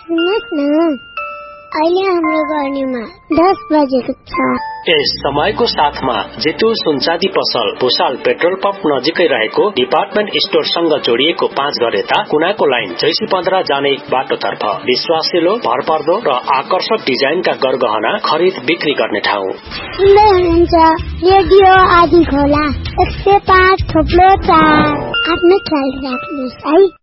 सुन्नुहोस् न, अहिले हाम्रो गर्नेमा 10 बजेको छ। यस समयको साथमा जितु सुनचाँदी पसल भुसाल पेट्रोल पम्प नजिकै रहेको डिपार्टमेन्ट स्टोरसँग जोडिएको 5 घर यता कुनाको लाइन 615 जाने बाटोतर्फ विश्वासिलो, भरपर्दो र आकर्षक डिजाइनका गरगहना खरिद बिक्री गर्ने ठाउँ। सुन्दै हुनुहुन्छ रेडियो आदि खोला 105.4। आफ्नो ख्याल राख्नुहोस् है।